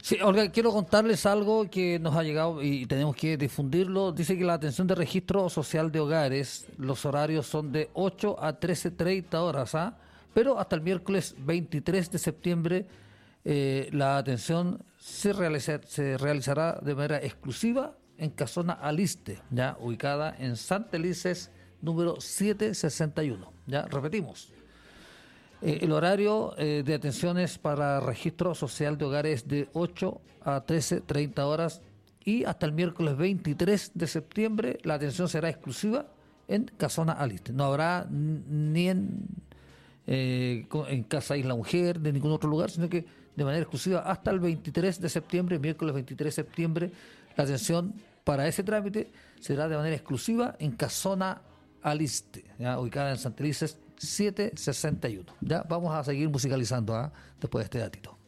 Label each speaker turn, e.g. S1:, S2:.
S1: Sí, Olga, quiero contarles algo que nos ha llegado y tenemos que difundirlo. Dice que la atención de registro social de hogares, los horarios son de 8 a 13:30 horas, ¿ah? Pero hasta el miércoles 23 de septiembre la atención se realizará de manera exclusiva en Casona Aliste, ya ubicada en Santa Elises número 761. Ya repetimos. El horario de atenciones para registro social de hogares de 8 a 13:30 horas y hasta el miércoles 23 de septiembre la atención será exclusiva en Casona Aliste. No habrá ni en Casa Isla Mujer, de ningún otro lugar, sino que de manera exclusiva hasta el 23 de septiembre, miércoles 23 de septiembre, la atención para ese trámite será de manera exclusiva en Casona Aliste, ¿ya? Ubicada en Santa Elises 761. Ya vamos a seguir musicalizando, ¿ah? Después de este datito.